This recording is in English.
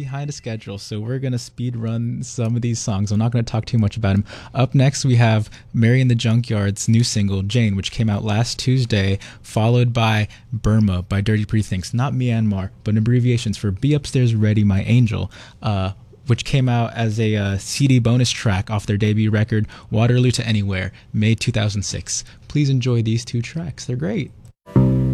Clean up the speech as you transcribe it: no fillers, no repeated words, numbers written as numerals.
behind a schedule, so we're going to speed run some of these songs. I'm not going to talk too much about them. Up next, we have Mary in the Junkyard's new single, Jane, which came out last Tuesday, followed by Burma by Dirty Pretty Things. Not Myanmar, but abbreviations for Be Upstairs Ready, My Angel, which came out as a CD bonus track off their debut record, Waterloo to Anywhere, May 2006. Please enjoy these two tracks. They're great.